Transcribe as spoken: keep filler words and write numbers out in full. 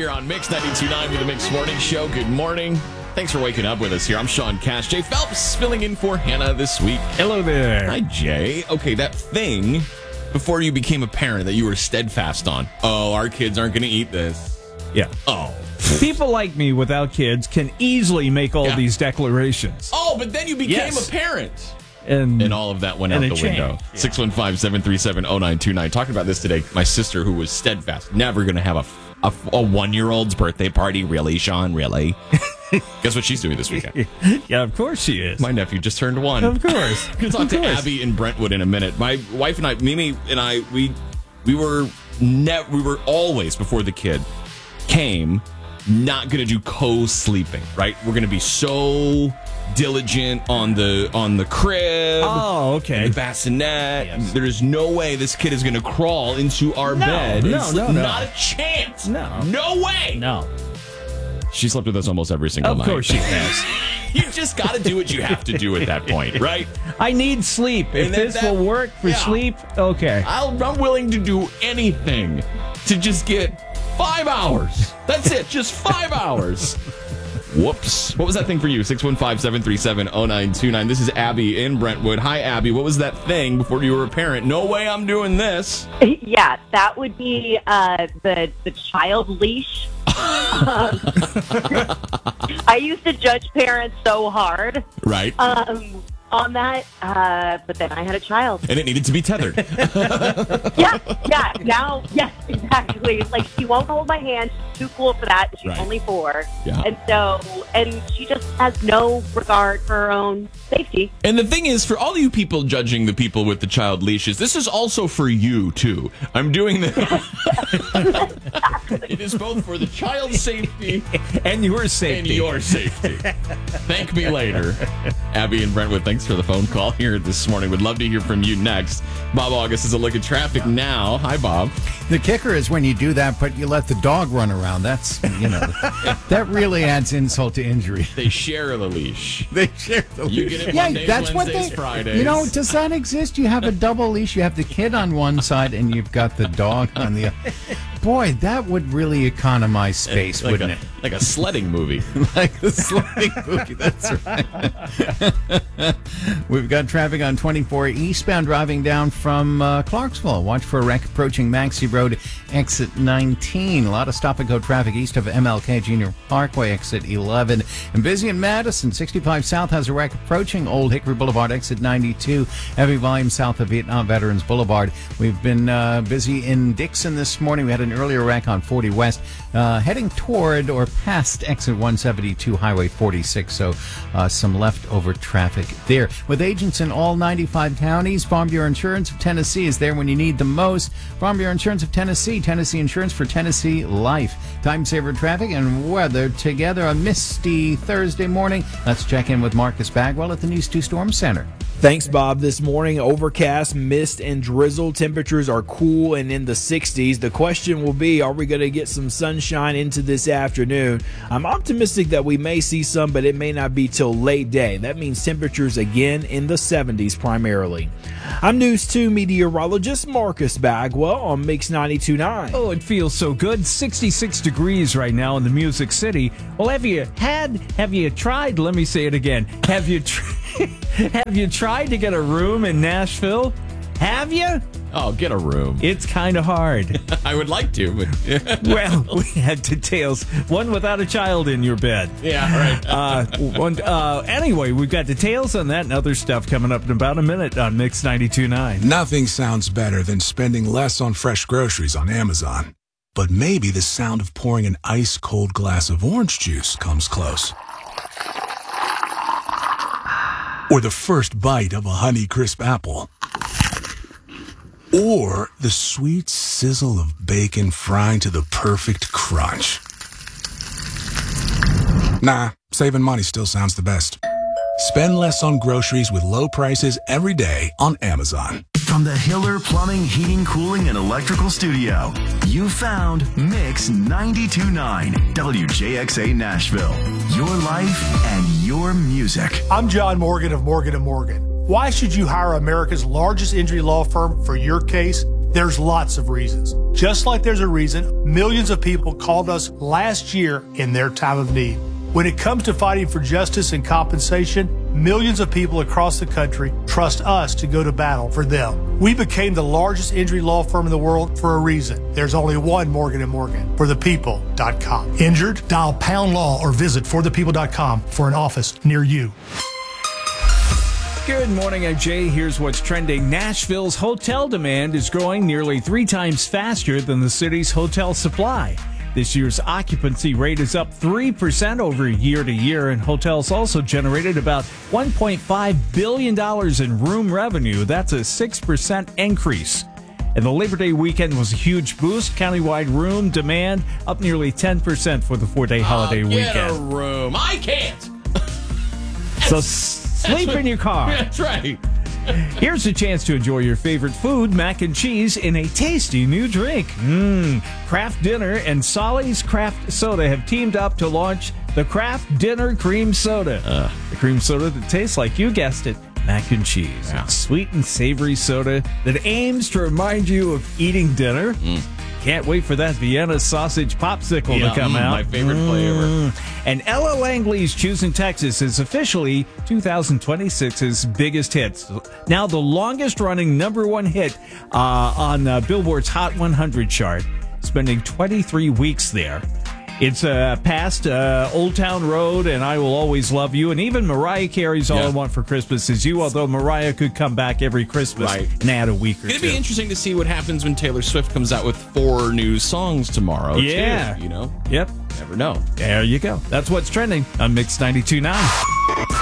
here on Mix ninety-two point nine with the Mix Morning Show. Good morning. Thanks for waking up with us here. I'm Sean Cash. Jay Phelps filling in for Hannah this week. Hello there. Hi, Jay. Okay, that thing before you became a parent that you were steadfast on. Oh, our kids aren't going to eat this. Yeah. Oh. People like me without kids can easily make all Yeah. these declarations. Oh, but then you became Yes. a parent. And, And all of that went out And the it window. changed. Yeah. six one five, seven three seven, zero nine two nine. Talking about this today. My sister, who was steadfast, never going to have a, a, a one-year-old's birthday party. Really, Sean? Really? Guess what she's doing this weekend? yeah, of course she is. My nephew just turned one. Of course. We'll talk Of to course. Abby in Brentwood in a minute. My wife and I, Mimi and I, we we were ne- we were always, before the kid came, not going to do co-sleeping, right? We're going to be so diligent on the on the crib. Oh, okay. The bassinet. Yes. There's no way this kid is going to crawl into our No, bed. no, and sleep. no, no. Not a chance. No. No way. No. She slept with us almost every single Of night. course she has. You just got to do what you have to do at that point, right? I need sleep. If And then this that- will work for yeah. sleep, okay. I'll, I'm willing to do anything to just get five hours. That's it, just five hours. Whoops. What was that thing for you? six one five, seven three seven, zero nine two nine. This is Abby in Brentwood. Hi, Abby. What was that thing before you were a parent? No way I'm doing this. Yeah, that would be uh, the the child leash. um, I used to judge parents so hard Right. um, on that, uh, but then I had a child. And it needed to be tethered. Yeah, yeah. Now, yes, exactly. Like she won't hold my hand. She's too cool for that. She's Right. only four, Yeah. and so and she just has no regard for her own safety. And the thing is, for all you people judging the people with the child leashes, this is also for you, too. I'm doing this. It is both for the child's safety And your and safety. your safety. Thank me later. Abby and Brentwood, thanks for the phone call here this morning. Would love to hear from you next. Bob August is a look at traffic now. Hi, Bob. The kicker is when you do that, but you let the dog run around. That's, you know, that really adds insult to injury. They share the leash. They share the You leash. get it yeah, Mondays, that's what Wednesdays, they. Fridays. You know, does that exist? You have a double leash. You have the kid on one side, and you've got the dog on the other. Boy, that would really economize space, like wouldn't a, it? Like a sledding movie. Like the sliding boogie. That's right. We've got traffic on twenty-four eastbound driving down from uh, Clarksville. Watch for a wreck approaching Maxey Road, exit nineteen. A lot of stop and go traffic east of M L K Junior Parkway, exit eleven. And busy in Madison. sixty-five South has a wreck approaching Old Hickory Boulevard, exit ninety-two. Heavy volume south of Vietnam Veterans Boulevard. We've been uh, busy in Dixon this morning. We had an earlier wreck on forty West, uh, heading toward or past exit one seventy-two, Highway forty-six. So uh, some leftover traffic there. With agents in all ninety-five counties, Farm Bureau Insurance of Tennessee is there when you need the most. Farm Bureau Insurance of Tennessee, Tennessee Insurance for Tennessee Life. Time saver traffic and weather together a misty Thursday morning. Let's check in with Marcus Bagwell at the News two Storm Center. Thanks, Bob. This morning, overcast, mist, and drizzle. Temperatures are cool and in the sixties. The question will be, are we going to get some sunshine into this afternoon? I'm optimistic that we may see some, but it may not be till late day. That means temperatures again in the seventies primarily. I'm News two meteorologist Marcus Bagwell on Mix ninety-two point nine. Oh, it feels so good. sixty-six degrees right now in the Music City. Well, have you had, have you tried, let me say it again. Have you, tr- have you tried to get a room in Nashville? Have you? Oh, get a room. It's kind of hard. I would like to, but Well, we had details. One without a child in your bed. yeah, right. Uh, one, uh, anyway, we've got details on that and other stuff coming up in about a minute on Mix ninety-two point nine. Nothing sounds better than spending less on fresh groceries on Amazon. But maybe the sound of pouring an ice-cold glass of orange juice comes close. Or the first bite of a Honeycrisp apple. Or the sweet sizzle of bacon frying to the perfect crunch. Nah, saving money still sounds the best. Spend less on groceries with low prices every day on Amazon. From the Hiller Plumbing, Heating, Cooling, and Electrical Studio, you found Mix ninety-two point nine, W J X A Nashville. Your life and your music. I'm John Morgan of Morgan and Morgan. Why should you hire America's largest injury law firm for your case? There's lots of reasons. Just like there's a reason millions of people called us last year in their time of need. When it comes to fighting for justice and compensation, millions of people across the country trust us to go to battle for them. We became the largest injury law firm in the world for a reason. There's only one Morgan and Morgan, for the people dot com. Injured? Dial pound law or visit for the people dot com for an office near you. Good morning, I'm Jay. Here's what's trending. Nashville's hotel demand is growing nearly three times faster than the city's hotel supply. This year's occupancy rate is up three percent over year to year, and hotels also generated about one point five billion dollars in room revenue. That's a six percent increase. And the Labor Day weekend was a huge boost. Countywide room demand up nearly ten percent for the four-day holiday I'll get weekend. a room. I can't. So sleep in your car. That's right. Here's a chance to enjoy your favorite food, mac and cheese, in a tasty new drink. Mmm. Kraft Dinner and Solly's Craft Soda have teamed up to launch the Kraft Dinner Cream Soda. Uh, the cream soda that tastes like, you guessed it, mac and cheese. Yeah. It's sweet and savory soda that aims to remind you of eating dinner. Mm. Can't wait for that Vienna sausage popsicle Yeah, to come mm, out. my favorite flavor. And Ella Langley's Choosing Texas is officially two thousand twenty-six's biggest hit. Now the longest-running number one hit uh, on uh, Billboard's Hot one hundred chart, spending twenty-three weeks there. It's uh, past uh, Old Town Road and I Will Always Love You, and even Mariah Carey's All Yeah. I Want for Christmas Is You, although Mariah could come back every Christmas Right. and add a week or It'd two. be interesting to see what happens when Taylor Swift comes out with four new songs tomorrow, Yeah. too. You know? Yep. Never know. There you go. That's what's trending on Mix ninety-two point nine.